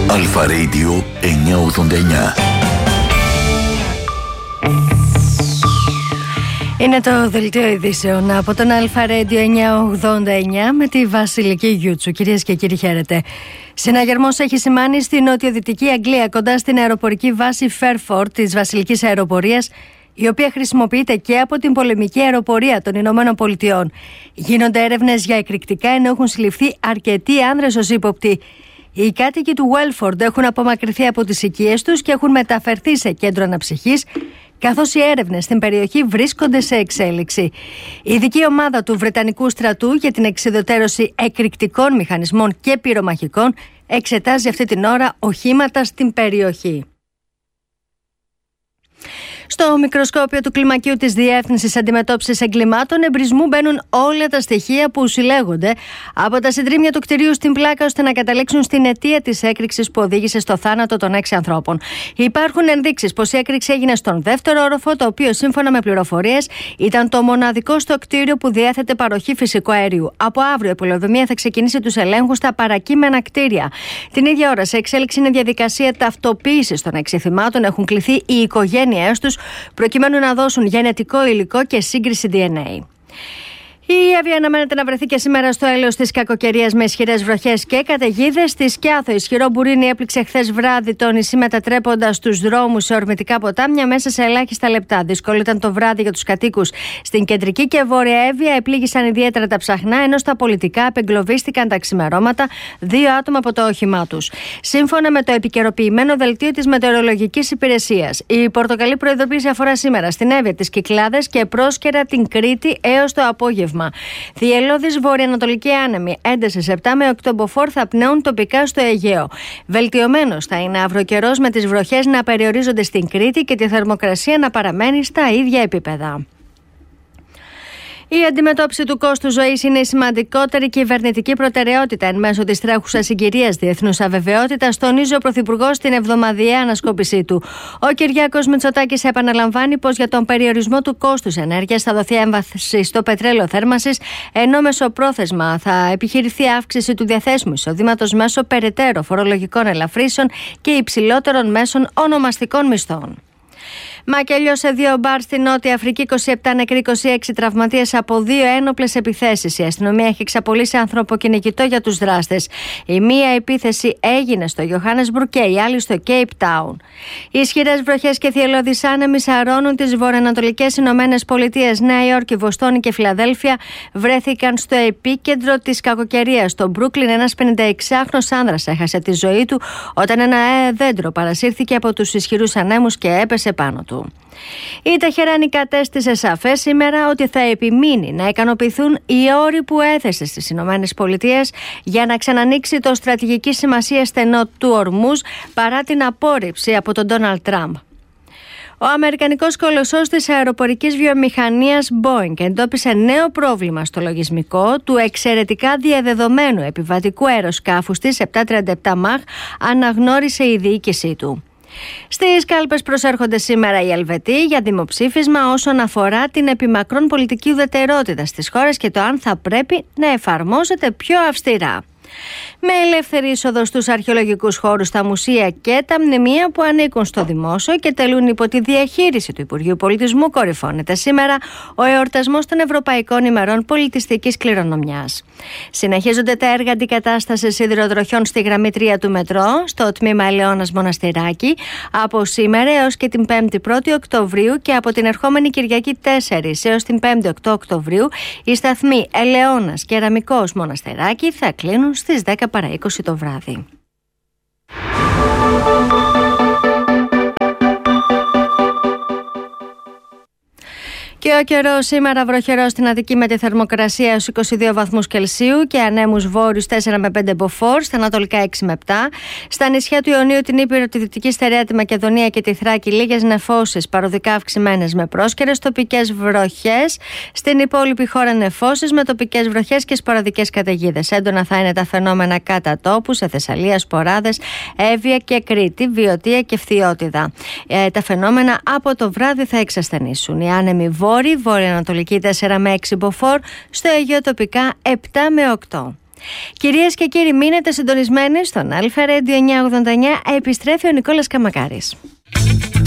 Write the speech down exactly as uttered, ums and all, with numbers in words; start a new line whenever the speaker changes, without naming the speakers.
Αλφα Radio εννιακόσια ογδόντα εννιά.
Είναι το δελτίο ειδήσεων από τον Αλφα Radio εννιακόσια ογδόντα εννιά με τη Βασιλική Γιούτσου. Κυρίες και κύριοι, χαίρετε. Συναγερμός έχει σημάνει στη νοτιοδυτική Αγγλία, κοντά στην αεροπορική βάση Φέρφορντ της Βασιλικής Αεροπορίας, η οποία χρησιμοποιείται και από την πολεμική αεροπορία των Ηνωμένων Πολιτειών. Γίνονται έρευνες για εκρηκτικά, ενώ έχουν συλληφθεί αρκετοί άνδρες ως ύποπτοι. Οι κάτοικοι του Welford έχουν απομακρυνθεί από τις οικίες τους και έχουν μεταφερθεί σε κέντρο αναψυχής, καθώς οι έρευνες στην περιοχή βρίσκονται σε εξέλιξη. Η ειδική ομάδα του Βρετανικού στρατού για την εξιδωτέρωση εκρηκτικών μηχανισμών και πυρομαχικών εξετάζει αυτή την ώρα οχήματα στην περιοχή. Στο μικροσκόπιο του κλιμακίου της Διεύθυνσης Αντιμετώπισης Εγκλημάτων Εμπρισμού μπαίνουν όλα τα στοιχεία που συλλέγονται από τα συντρίμμια του κτηρίου στην Πλάκα, ώστε να καταλήξουν στην αιτία της έκρηξης που οδήγησε στο θάνατο των έξι ανθρώπων. Υπάρχουν ενδείξεις πως η έκρηξη έγινε στον δεύτερο όροφο, το οποίο σύμφωνα με πληροφορίες ήταν το μοναδικό στο κτίριο που διέθετε παροχή φυσικού αερίου. Από αύριο η πολεοδομία θα ξεκινήσει τους ελέγχους στα παρακείμενα κτίρια. Την ίδια ώρα, σε εξέλιξη είναι διαδικασία ταυτοποίησης των έξι θυμάτων. Έχουν κληθεί οι οικογένειές τους προκειμένου να δώσουν γενετικό υλικό και σύγκριση ντι εν έι. Η Εύβοια αναμένεται να βρεθεί και σήμερα στο έλεος της κακοκαιρίας με ισχυρές βροχές και καταιγίδες. Στη Σκιάθο, ισχυρό μπουρίνι έπληξε χθες βράδυ το νησί, μετατρέποντας τους δρόμους σε ορμητικά ποτάμια μέσα σε ελάχιστα λεπτά. Δύσκολο ήταν το βράδυ για τους κατοίκους στην κεντρική και βόρεια Εύβοια. Επλήγησαν ιδιαίτερα τα ψαχνά, ενώ στα πολιτικά απεγκλωβίστηκαν τα ξημερώματα δύο άτομα από το όχημά τους. Σύμφωνα με το επικαιροποιημένο δελτίο της Μετεωρολογικής Υπηρεσίας, η πορτοκαλί προειδοποίηση αφορά σήμερα στην Εύβοια, τις Κυκλάδες και πρόσκαιρα την Κρήτη έως το απόγευμα. Θυελλώδης βορειοανατολική άνεμη έντασης επτά με οκτώ μποφόρ θα πνέουν τοπικά στο Αιγαίο. Βελτιωμένος θα είναι αύριο καιρός, με τις βροχές να περιορίζονται στην Κρήτη και τη θερμοκρασία να παραμένει στα ίδια επίπεδα. Η αντιμετώπιση του κόστου ζωής είναι η σημαντικότερη κυβερνητική προτεραιότητα εν μέσω της τρέχουσας συγκυρίας διεθνούς αβεβαιότητας, τονίζει ο Πρωθυπουργός στην εβδομαδιαία ανασκόπησή του. Ο Κυριάκος Μητσοτάκης επαναλαμβάνει πως για τον περιορισμό του κόστους ενέργειας θα δοθεί έμβαση στο πετρέλαιο θέρμανσης, ενώ μεσοπρόθεσμα θα επιχειρηθεί αύξηση του διαθέσιμου εισοδήματος μέσω περαιτέρω φορολογικών ελαφρύσεων και υψηλότερων μέσων ονομαστικών μισθών. Μακελιό σε δύο μπαρ στη Νότια Αφρική, είκοσι επτά νεκροί, είκοσι έξι τραυματίες από δύο ένοπλες επιθέσεις. Η αστυνομία έχει εξαπολύσει ανθρωποκυνηγητό για τους δράστες. Η μία επίθεση έγινε στο Johannesburg και η άλλη στο Cape Town. Οι ισχυρές βροχές και θυελλώδεις άνεμοι σαρώνουν τις βορειοανατολικές Ηνωμένες Πολιτείες. Νέα Υόρκη, Βοστόνη και Φιλαδέλφια βρέθηκαν στο επίκεντρο της κακοκαιρίας. Στο Μπρούκλιν, ένας πενηνταεξάχρονος άνδρας έχασε τη ζωή του όταν ένα δέντρο παρασύρθηκε από τους ισχυρούς ανέμους και έπεσε πάνω του. Η Τεχεράνη κατέστησε σαφές σήμερα ότι θα επιμείνει να ικανοποιηθούν οι όροι που έθεσε στις Ηνωμένες Πολιτείες για να ξανανοίξει το στρατηγική σημασία στενό του Ορμούζ, παρά την απόρριψη από τον Ντόναλντ Τραμπ. Ο αμερικανικός κολοσσός της αεροπορικής βιομηχανίας Boeing εντόπισε νέο πρόβλημα στο λογισμικό του εξαιρετικά διαδεδομένου επιβατικού αεροσκάφους της επτακόσια τριάντα επτά μαχ, αναγνώρισε η διοίκησή του. Στις κάλπες προσέρχονται σήμερα οι Ελβετοί για δημοψήφισμα όσον αφορά την επιμακρών πολιτική ουδετερότητα στις χώρες και το αν θα πρέπει να εφαρμόζεται πιο αυστηρά. Με ελεύθερη είσοδο στους αρχαιολογικούς χώρους, τα μουσεία και τα μνημεία που ανήκουν στο δημόσιο και τελούν υπό τη διαχείριση του Υπουργείου Πολιτισμού, κορυφώνεται σήμερα ο εορτασμός των Ευρωπαϊκών ημερών πολιτιστικής κληρονομιάς. Συνεχίζονται τα έργα αντικατάστασης σιδηροδροχιών στη γραμμή τρία του μετρό, στο τμήμα Ελαιώνας Μοναστηράκι, από σήμερα έως και την πέμπτη πρώτη Οκτωβρίου, και από την ερχόμενη Κυριακή τέσσερις έως την πέμπτη οκτώ Οκτωβρίου οι σταθμοί Ελαιώνας και Ραμικός Μοναστηράκι θα κλείνουν στις δέκα παρά είκοσι το βράδυ. Και ο καιρός σήμερα βροχερός στην Αττική με τη θερμοκρασία στους είκοσι δύο βαθμούς Κελσίου και ανέμους βόρειους τέσσερα με πέντε μποφόρ, στα ανατολικά έξι με επτά. Στα νησιά του Ιωνίου, την Ήπειρο, τη Δυτική Στερεά, τη Μακεδονία και τη Θράκη, λίγες νεφώσεις, παροδικά αυξημένες με πρόσκαιρες τοπικές βροχές. Στην υπόλοιπη χώρα νεφώσεις με τοπικές βροχές και σποραδικές καταιγίδες. Έντονα θα είναι τα φαινόμενα κατά τόπου σε Θεσσαλία, Σποράδες, Εύβοια και Κρήτη, Βιωτία και Φθιώτιδα. Ε, τα φαινόμενα από το βράδυ θα εξασθενήσουν. Οι άνεμοι βόρειοι, βορειοανατολική τέσσερα με έξι μποφόρ, στο Αιγαίο τοπικά επτά με οκτώ. Κυρίες και κύριοι, μείνετε συντονισμένοι στον Αλφα Radio εννιακόσια ογδόντα εννιά. Επιστρέφει ο Νικόλας Καμακάρης.